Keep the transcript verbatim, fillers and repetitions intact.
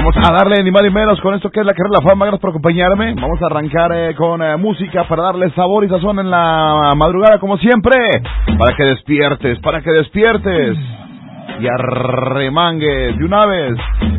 Vamos a darle ni más ni menos con esto que es la carrera de la fama. Gracias por acompañarme. Vamos a arrancar eh, con eh, música para darle sabor y sazón en la madrugada como siempre. Para que despiertes, para que despiertes y arremangues de una vez.